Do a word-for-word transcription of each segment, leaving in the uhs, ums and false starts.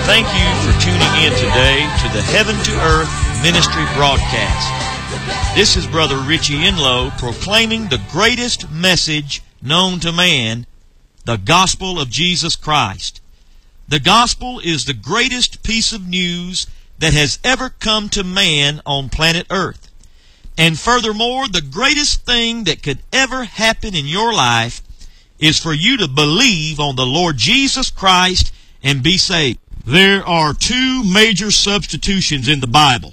Thank you for tuning in today to the Heaven to Earth Ministry broadcast. This is Brother Richie Enlow proclaiming the greatest message known to man, the gospel of Jesus Christ. The gospel is the greatest piece of news that has ever come to man on planet Earth. And furthermore, the greatest thing that could ever happen in your life is for you to believe on the Lord Jesus Christ and be saved. There are two major substitutions in the Bible.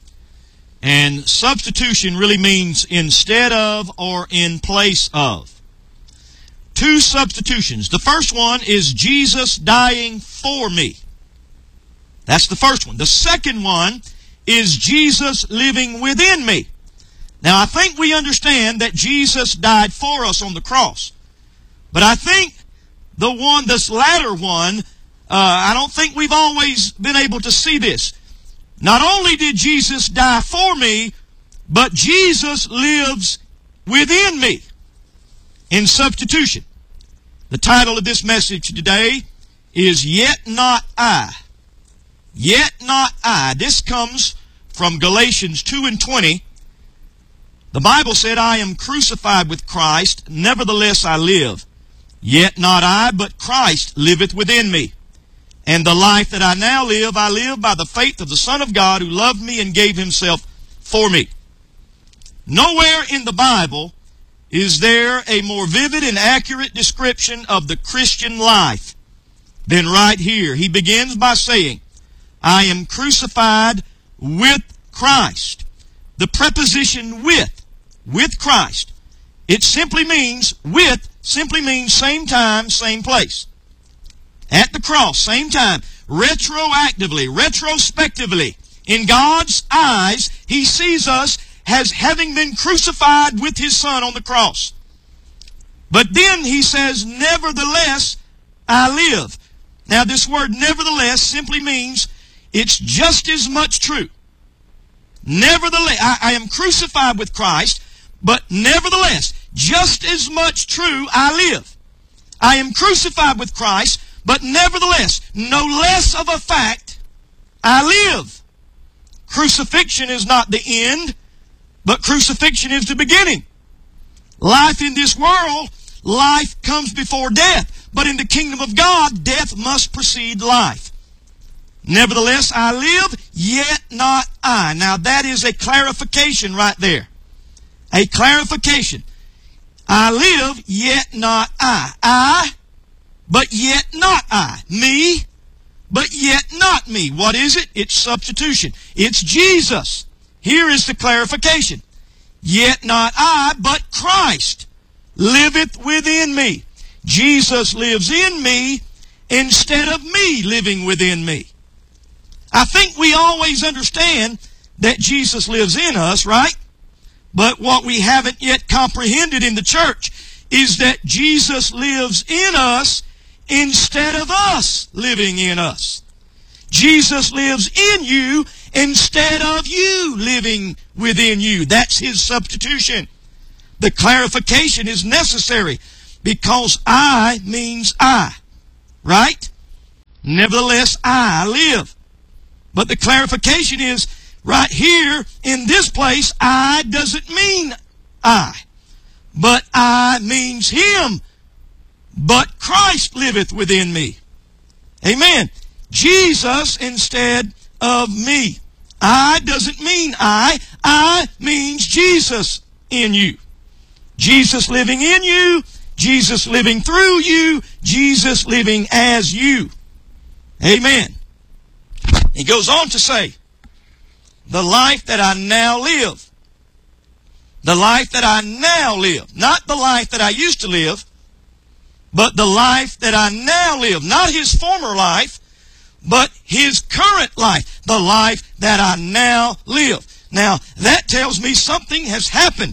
And substitution really means instead of or in place of. Two substitutions. The first one is Jesus dying for me. That's the first one. The second one is Jesus living within me. Now, I think we understand that Jesus died for us on the cross. But I think the one, this latter one, uh, I don't think we've always been able to see this. Not only did Jesus die for me, but Jesus lives within me in substitution. The title of this message today is Yet Not I. Yet Not I. This comes from Galatians two and twenty. The Bible said, I am crucified with Christ, nevertheless I live. Yet not I, but Christ liveth within me. And the life that I now live, I live by the faith of the Son of God who loved me and gave himself for me. Nowhere in the Bible is there a more vivid and accurate description of the Christian life than right here. He begins by saying, I am crucified with Christ. The preposition with, with Christ, it simply means, with, simply means same time, same place. At the cross, same time, retroactively, retrospectively. In God's eyes, He sees us as having been crucified with His Son on the cross. But then He says, nevertheless, I live. Now this word nevertheless simply means it's just as much true. Nevertheless, I, I am crucified with Christ, but nevertheless, just as much true, I live. I am crucified with Christ, but nevertheless, no less of a fact, I live. Crucifixion is not the end, but crucifixion is the beginning. Life in this world, life comes before death. But in the kingdom of God, death must precede life. Nevertheless, I live, yet not I. Now that is a clarification right there. A clarification. I live, yet not I. I, but yet not I. Me, but yet not me. What is it? It's substitution. It's Jesus. Here is the clarification. Yet not I, but Christ liveth within me. Jesus lives in me instead of me living within me. I think we always understand that Jesus lives in us, right? But what we haven't yet comprehended in the church is that Jesus lives in us instead of us living in us. Jesus lives in you instead of you living within you. That's His substitution. The clarification is necessary because I means I, right? Nevertheless, I live. But the clarification is, right here in this place, I doesn't mean I, but I means Him. But Christ liveth within me. Amen. Jesus instead of me. I doesn't mean I. I means Jesus in you. Jesus living in you. Jesus living through you. Jesus living as you. Amen. He goes on to say, the life that I now live. The life that I now live. Not the life that I used to live, but the life that I now live. Not His former life, but His current life. The life that I now live. Now, that tells me something has happened.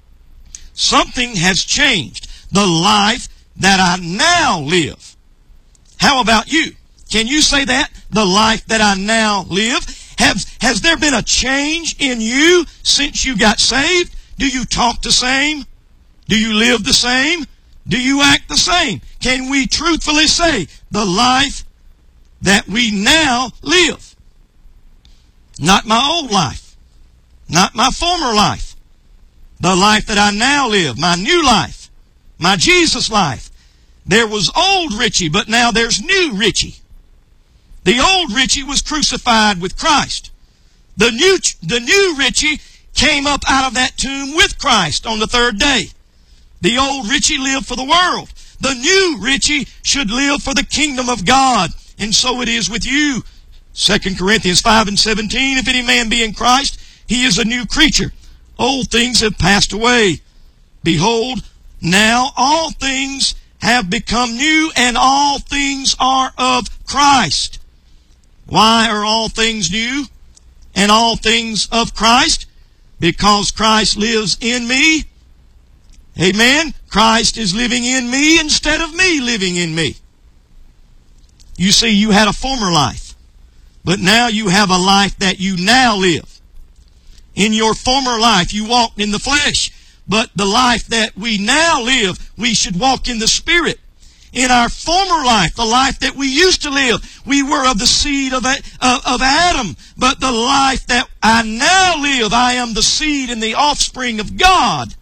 Something has changed. The life that I now live. How about you? Can you say that? The life that I now live. Have, has there been a change in you since you got saved? Do you talk the same? Do you live the same? Do you act the same? Can we truthfully say the life that we now live. Not my old life. Not my former life. The life that I now live. My new life. My Jesus life. There was old Richie, but now there's new Richie. The old Richie was crucified with Christ. The new, the new Richie came up out of that tomb with Christ on the third day. The old Richie lived for the world. The new Richie should live for the kingdom of God. And so it is with you. Second Corinthians five and seventeen, if any man be in Christ, he is a new creature. Old things have passed away. Behold, now all things have become new, and all things are of Christ. Why are all things new and all things of Christ? Because Christ lives in me. Amen. Christ is living in me instead of me living in me. You see, you had a former life, but now you have a life that you now live. In your former life, you walked in the flesh, but the life that we now live, we should walk in the Spirit. In our former life, the life that we used to live, we were of the seed of, of Adam, but the life that I now live, I am the seed and the offspring of God.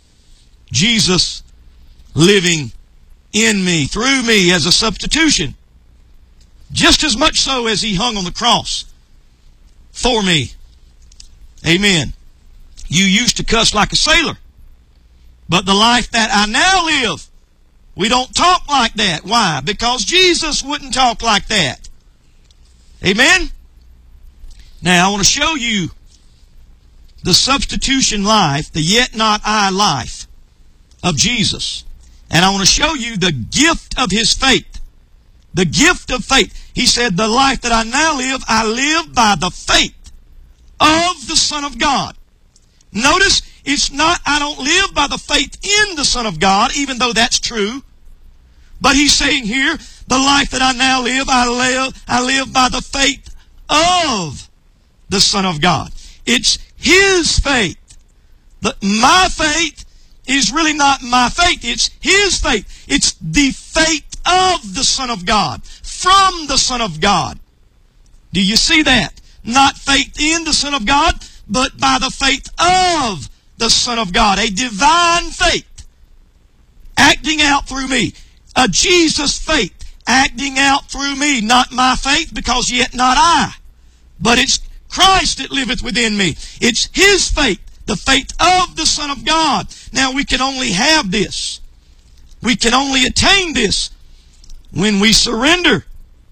Jesus living in me, through me as a substitution. Just as much so as He hung on the cross for me. Amen. You used to cuss like a sailor. But the life that I now live, we don't talk like that. Why? Because Jesus wouldn't talk like that. Amen? Now, I want to show you the substitution life, the yet not I life of Jesus. And I want to show you the gift of His faith. The gift of faith. He said, the life that I now live, I live by the faith of the Son of God. Notice, it's not, I don't live by the faith in the Son of God, even though that's true. But He's saying here, the life that I now live, I live, I live by the faith of the Son of God. It's His faith. But my faith is really not my faith. It's His faith. It's the faith of the Son of God. From the Son of God. Do you see that? Not faith in the Son of God, but by the faith of the Son of God. A divine faith acting out through me. A Jesus faith acting out through me. Not my faith, because yet not I. But it's Christ that liveth within me. It's His faith, the faith of the Son of God. Now we can only have this. We can only attain this when we surrender.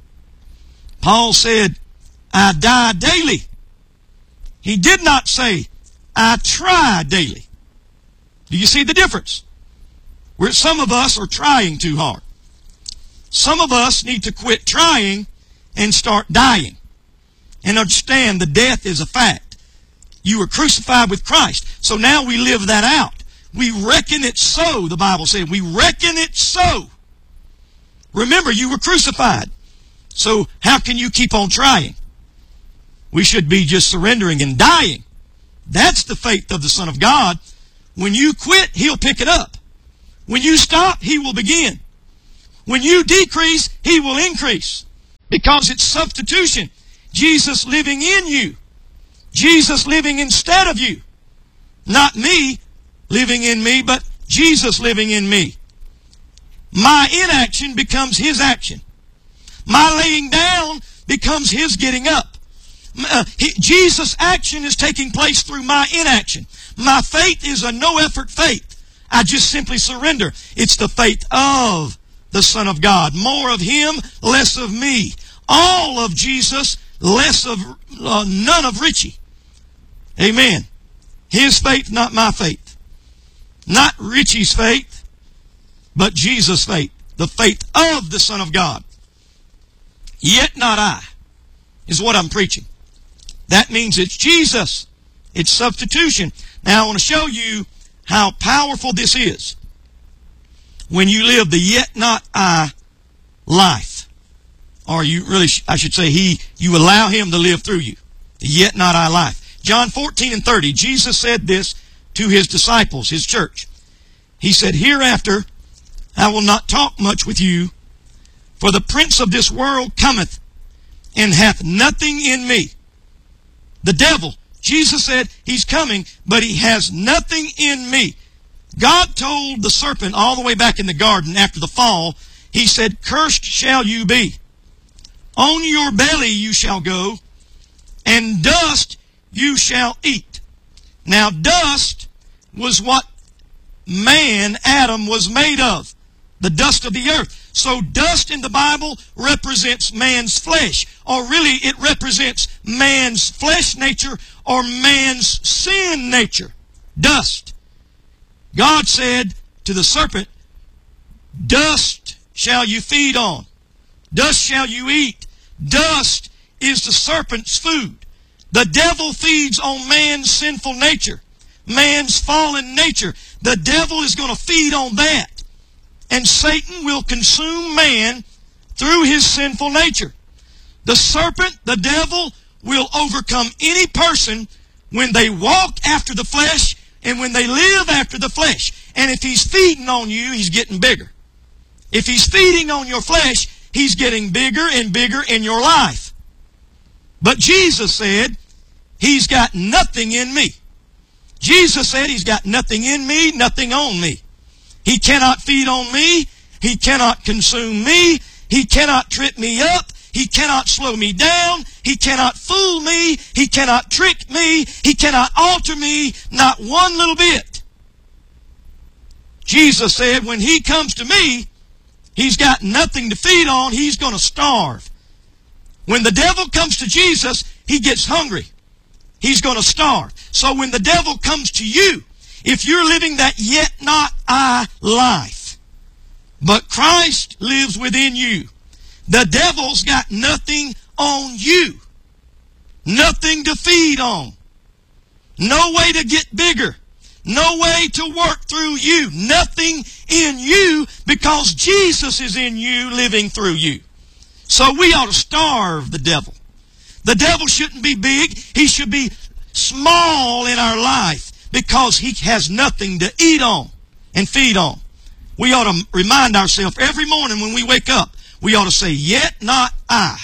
Paul said, I die daily. He did not say, I try daily. Do you see the difference? Where some of us are trying too hard. Some of us need to quit trying and start dying. And understand the death is a fact. You were crucified with Christ. So now we live that out. We reckon it so, the Bible said. We reckon it so. Remember, you were crucified. So how can you keep on trying? We should be just surrendering and dying. That's the faith of the Son of God. When you quit, He'll pick it up. When you stop, He will begin. When you decrease, He will increase. Because it's substitution. Jesus living in you. Jesus living instead of you. Not me living in me, but Jesus living in me. My inaction becomes His action. My laying down becomes His getting up. Uh, he, Jesus' action is taking place through my inaction. My faith is a no-effort faith. I just simply surrender. It's the faith of the Son of God. More of Him, less of me. All of Jesus, less of, uh, none of Richie. Amen. His faith, not my faith. Not Richie's faith, but Jesus' faith. The faith of the Son of God. Yet not I, is what I'm preaching. That means it's Jesus. It's substitution. Now I want to show you how powerful this is. When you live the yet not I life. Or you really, I should say, He, you allow Him to live through you. The yet not I life. John fourteen and thirty, Jesus said this to His disciples, His church. He said, hereafter I will not talk much with you, for the prince of this world cometh and hath nothing in me. The devil, Jesus said he's coming, but he has nothing in me. God told the serpent all the way back in the garden after the fall, he said, cursed shall you be. On your belly you shall go, and dust you shall eat. Now dust was what man, Adam, was made of. The dust of the earth. So dust in the Bible represents man's flesh. Or really it represents man's flesh nature or man's sin nature. Dust. God said to the serpent, dust shall you feed on. Dust shall you eat. Dust is the serpent's food. The devil feeds on man's sinful nature, man's fallen nature. The devil is going to feed on that. And Satan will consume man through his sinful nature. The serpent, the devil, will overcome any person when they walk after the flesh and when they live after the flesh. And if he's feeding on you, he's getting bigger. If he's feeding on your flesh, he's getting bigger and bigger in your life. But Jesus said, he's got nothing in me. Jesus said he's got nothing in me, nothing on me. He cannot feed on me. He cannot consume me. He cannot trip me up. He cannot slow me down. He cannot fool me. He cannot trick me. He cannot alter me, not one little bit. Jesus said when he comes to me, he's got nothing to feed on. He's going to starve. When the devil comes to Jesus, he gets hungry. He's going to starve. So when the devil comes to you, if you're living that yet not I life, but Christ lives within you, the devil's got nothing on you. Nothing to feed on. No way to get bigger. No way to work through you. Nothing in you because Jesus is in you, living through you. So we ought to starve the devil. The devil shouldn't be big. He should be small in our life because he has nothing to eat on and feed on. We ought to remind ourselves every morning when we wake up, we ought to say, yet not I.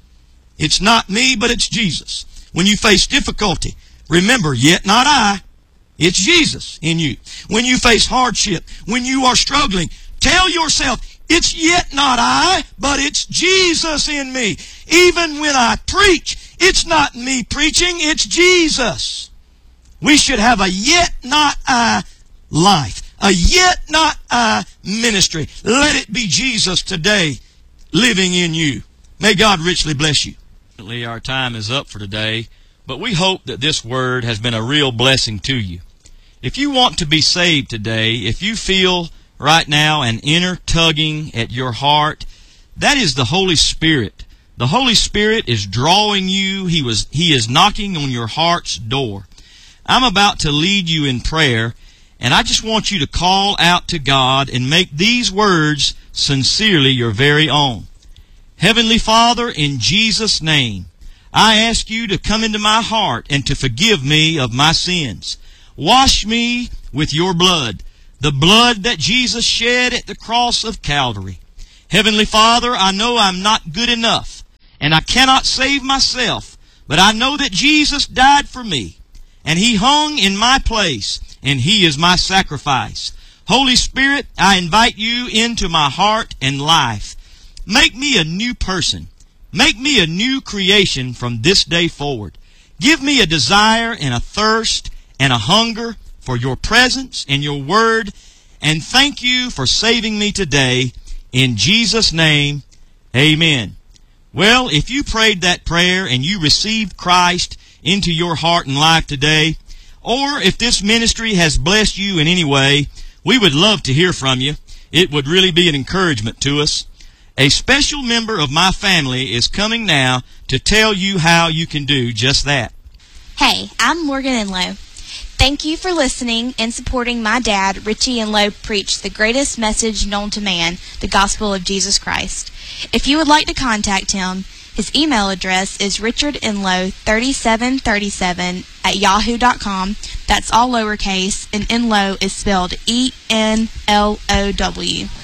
It's not me, but it's Jesus. When you face difficulty, remember, yet not I. It's Jesus in you. When you face hardship, when you are struggling, tell yourself, it's yet not I, but it's Jesus in me. Even when I preach, it's not me preaching, it's Jesus. We should have a yet not I life, a yet not I ministry. Let it be Jesus today living in you. May God richly bless you. Our time is up for today, but we hope that this word has been a real blessing to you. If you want to be saved today, if you feel right now an inner tugging at your heart, that is the Holy Spirit. The Holy Spirit is drawing you. He was, He is knocking on your heart's door. I'm about to lead you in prayer, and I just want you to call out to God and make these words sincerely your very own. Heavenly Father, in Jesus' name, I ask you to come into my heart and to forgive me of my sins. Wash me with your blood, the blood that Jesus shed at the cross of Calvary. Heavenly Father, I know I'm not good enough, and I cannot save myself, but I know that Jesus died for me, and He hung in my place, and He is my sacrifice. Holy Spirit, I invite you into my heart and life. Make me a new person. Make me a new creation from this day forward. Give me a desire and a thirst and a hunger for your presence and your word. And thank you for saving me today. In Jesus' name, amen. Well, if you prayed that prayer and you received Christ into your heart and life today, or if this ministry has blessed you in any way, we would love to hear from you. It would really be an encouragement to us. A special member of my family is coming now to tell you how you can do just that. Hey, I'm Morgan Enlow. Thank you for listening and supporting my dad, Richie Enlow, preach the greatest message known to man, the gospel of Jesus Christ. If you would like to contact him, his email address is richardenlow thirty-seven thirty-seven at yahoo dot com. That's all lowercase, and Enlow is spelled E N L O W.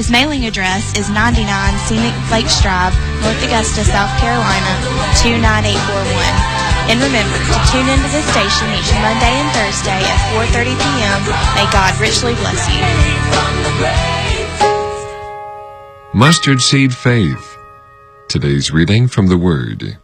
His mailing address is ninety-nine Scenic Lakes Drive, North Augusta, South Carolina, two nine eight four one. And remember to tune into this station each Monday and Thursday at four thirty p.m. May God richly bless you. Mustard Seed Faith. Today's reading from the Word.